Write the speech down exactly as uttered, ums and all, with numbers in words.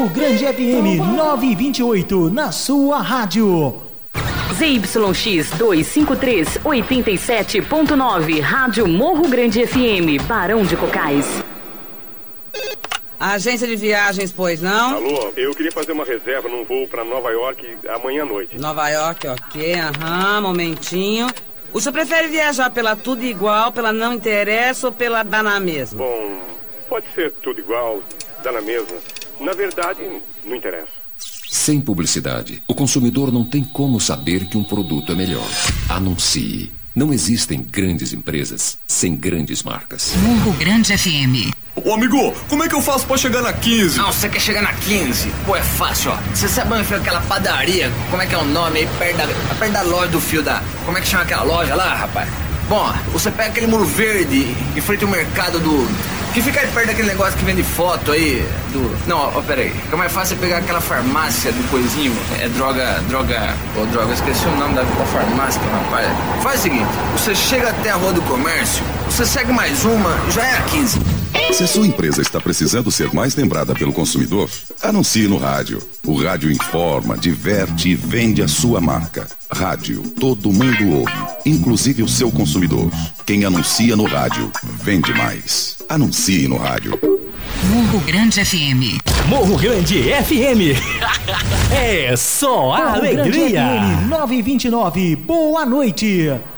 Morro Grande F M nove e vinte e oito, na sua rádio. Z Y X duzentos e cinquenta e três, oitenta e sete ponto nove, Rádio Morro Grande F M, Barão de Cocais. Agência de viagens, pois não? Alô, eu queria fazer uma reserva num voo para Nova York amanhã à noite. Nova York, ok, aham, momentinho. O senhor prefere viajar pela tudo igual, pela não interessa ou pela dá na mesma? Bom, pode ser tudo igual, dá na mesma. Na verdade, não interessa. Sem publicidade, o consumidor não tem como saber que um produto é melhor. Anuncie. Não existem grandes empresas sem grandes marcas. Morro Grande F M. Ô amigo, como é que eu faço pra chegar na quinze? Não, você quer chegar na quinze? Pô, é fácil, ó. Você sabe onde fica aquela padaria? Como é que é o nome aí? Perto da, perto da loja do fio da... Como é que chama aquela loja lá, rapaz? Bom, você pega aquele muro verde em frente ao mercado do... Que fica aí perto daquele negócio que vende foto aí do... Não, ó, pera aí. Fica mais fácil pegar aquela farmácia do coisinho. É droga... Droga... Ô, droga, eu esqueci o nome da, da farmácia, rapaz. Faz o seguinte, você chega até a Rua do Comércio, você segue mais uma, já é a quinze. Se a sua empresa está precisando ser mais lembrada pelo consumidor, anuncie no rádio. O rádio informa, diverte e vende a sua marca. Rádio, todo mundo ouve, inclusive o seu consumidor. Quem anuncia no rádio, vende mais. Anuncie no rádio. Morro Grande F M. Morro Grande F M. É só Morro alegria. Grande F M nove e vinte e nove. Boa noite.